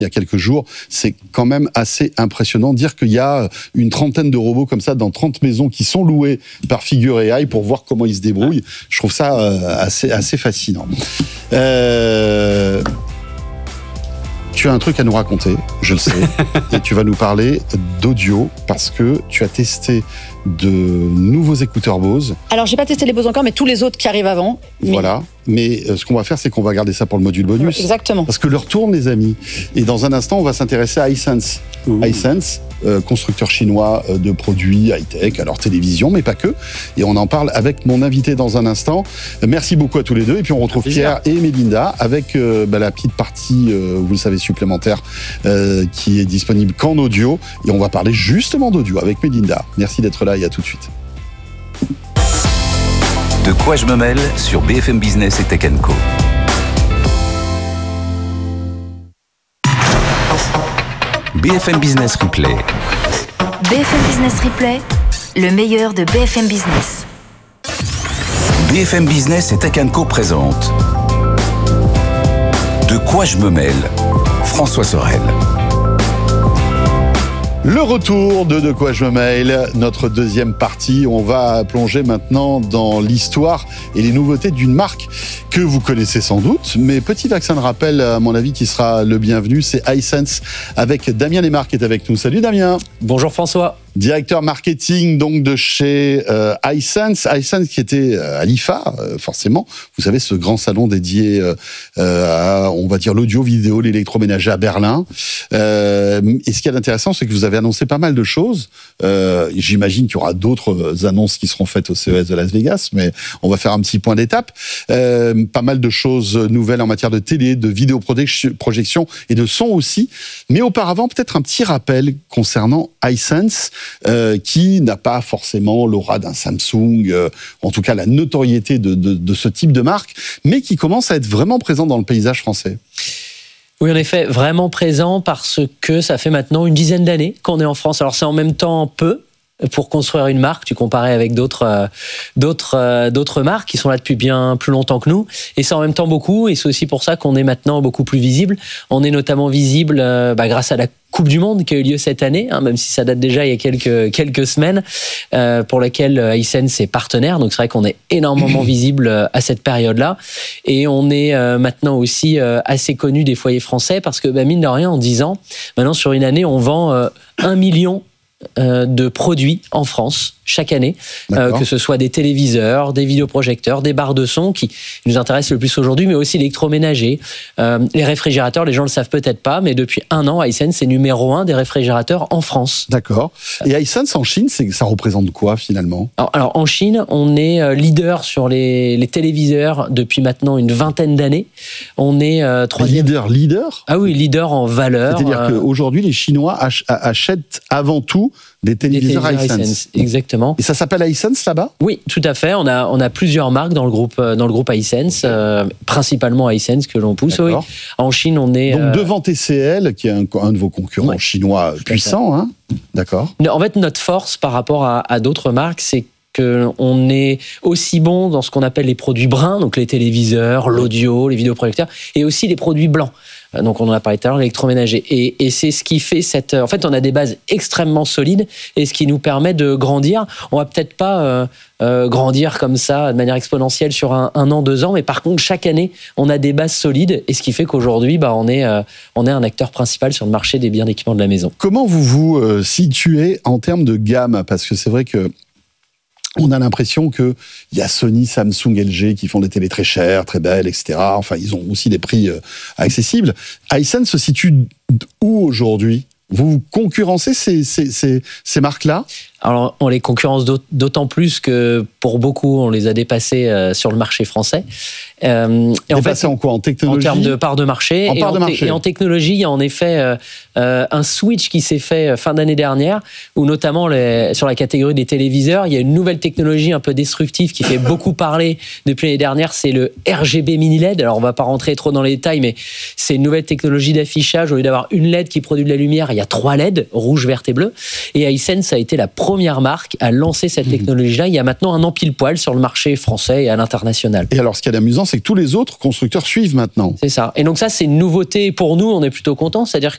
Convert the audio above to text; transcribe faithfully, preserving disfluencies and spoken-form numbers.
il y a quelques jours. C'est quand même assez impressionnant. Dire qu'il y a une trentaine de robots comme ça dans trente maisons qui sont loués par Figure A I pour voir comment ils se débrouillent. Je trouve ça euh, assez, assez fascinant. Euh... Tu as un truc à nous raconter, je le sais, et tu vas nous parler d'audio parce que tu as testé de nouveaux écouteurs Bose. Alors, j'ai pas testé les Bose encore, mais tous les autres qui arrivent avant. Mais... Voilà. Mais euh, ce qu'on va faire, c'est qu'on va garder ça pour le module bonus. Ouais, exactement. Parce que l'heure tourne, les amis. Et dans un instant, on va s'intéresser à Hisense. Mmh. Hisense, euh, constructeur chinois euh, de produits high-tech, alors télévision, mais pas que. Et on en parle avec mon invité dans un instant. Euh, merci beaucoup à tous les deux. Et puis on retrouve Pierre et Mélinda avec euh, bah, la petite partie, euh, vous le savez, supplémentaire, euh, qui est disponible qu'en audio. Et on va parler justement d'audio avec Mélinda. Merci d'être là et à tout de suite. De quoi je me mêle sur B F M Business et Tech and Co. B F M Business Replay. B F M Business Replay, le meilleur de B F M Business. B F M Business et Tech and Co présente De quoi je me mêle, François Sorel. Le retour de De quoi je me mêle, notre deuxième partie. On va plonger maintenant dans l'histoire et les nouveautés d'une marque que vous connaissez sans doute. Mais petit vaccin de rappel, à mon avis, qui sera le bienvenu, c'est Hisense avec Damien Lemar qui est avec nous. Salut Damien. Bonjour François. Directeur marketing donc de chez euh, Hisense. Hisense qui était euh, à l'I F A, euh, forcément. Vous savez, ce grand salon dédié euh, euh, à, on va dire, l'audio-vidéo, l'électroménager à Berlin. Euh, et ce qui est intéressant, c'est que vous avez annoncé pas mal de choses. Euh, j'imagine qu'il y aura d'autres annonces qui seront faites au C E S de Las Vegas, mais on va faire un petit point d'étape. Euh, pas mal de choses nouvelles en matière de télé, de vidéoprojection et de son aussi. Mais auparavant, peut-être un petit rappel concernant Hisense, euh, qui n'a pas forcément l'aura d'un Samsung, euh, en tout cas la notoriété de, de, de ce type de marque, mais qui commence à être vraiment présent dans le paysage français. Oui, en effet, vraiment présent parce que ça fait maintenant une dizaine d'années qu'on est en France. Alors c'est en même temps peu pour construire une marque, tu comparais avec d'autres, euh, d'autres, euh, d'autres marques qui sont là depuis bien plus longtemps que nous, et c'est en même temps beaucoup, et c'est aussi pour ça qu'on est maintenant beaucoup plus visible. On est notamment visible euh, bah, grâce à la Coupe du Monde qui a eu lieu cette année, hein, même si ça date déjà il y a quelques, quelques semaines, euh, pour laquelle Hisense est partenaire. Donc c'est vrai qu'on est énormément visible à cette période-là. Et on est euh, maintenant aussi euh, assez connu des foyers français parce que, bah, mine de rien, en dix ans, maintenant sur une année, on vend euh, un million euh, de produits en France chaque année, euh, que ce soit des téléviseurs, des vidéoprojecteurs, des barres de son qui nous intéressent le plus aujourd'hui, mais aussi l'électroménager, euh, les réfrigérateurs. Les gens le savent peut-être pas, mais depuis un an, Hisense est numéro un des réfrigérateurs en France. D'accord. Et Hisense en Chine, c'est, ça représente quoi finalement ? alors, alors en Chine, on est leader sur les, les téléviseurs depuis maintenant une vingtaine d'années. On est euh, troisième. Leader, leader ? Ah oui, leader en valeur. C'est-à-dire euh... qu'aujourd'hui, les Chinois ach- achètent avant tout des téléviseurs, des téléviseurs Hisense. Hisense. Exactement. Et ça s'appelle Hisense là-bas ? Oui, tout à fait. On a, on a plusieurs marques dans le groupe, dans le groupe Hisense, euh, principalement Hisense que l'on pousse. Oui. En Chine, on est... Donc euh... devant T C L, qui est un, un de vos concurrents ouais, chinois puissants. Hein. D'accord. En fait, notre force par rapport à, à d'autres marques, c'est qu'on est aussi bon dans ce qu'on appelle les produits bruns, donc les téléviseurs, l'audio, les vidéoprojecteurs, et aussi les produits blancs. Donc on en a parlé tout à l'heure, l'électroménager. Et, et c'est ce qui fait cette... En fait, on a des bases extrêmement solides et ce qui nous permet de grandir. On va peut-être pas euh, euh, grandir comme ça de manière exponentielle sur un, un an, deux ans, mais par contre, chaque année, on a des bases solides et ce qui fait qu'aujourd'hui, bah, on est, euh, on est un acteur principal sur le marché des biens d'équipement de la maison. Comment vous vous euh, situez en termes de gamme ? Parce que c'est vrai que on a l'impression qu'il y a Sony, Samsung, L G qui font des télés très chères, très belles, et cetera. Enfin, ils ont aussi des prix euh, accessibles. Hisense se situe où aujourd'hui ? Vous concurrencez ces, ces, ces, ces marques-là ? Alors, on les concurrence d'autant plus que pour beaucoup, on les a dépassés euh, sur le marché français. Euh, et dépassés en, fait, en quoi ? En technologie ? En termes de part de marché. En part et, de en marché. Et en technologie, il y a en effet euh, euh, un switch qui s'est fait fin d'année dernière, où notamment les, sur la catégorie des téléviseurs, il y a une nouvelle technologie un peu destructive qui fait beaucoup parler depuis l'année dernière, c'est le R G B mini L E D. Alors, on ne va pas rentrer trop dans les détails, mais c'est une nouvelle technologie d'affichage. Au lieu d'avoir une L E D qui produit de la lumière, il y a trois L E D, rouge, vert et bleu. Et Hisense a été la première marque à lancer cette technologie-là. Il y a maintenant un an pile poil sur le marché français et à l'international. Et alors, ce qui est amusant, c'est que tous les autres constructeurs suivent maintenant. C'est ça. Et donc ça, c'est une nouveauté pour nous. On est plutôt contents. C'est-à-dire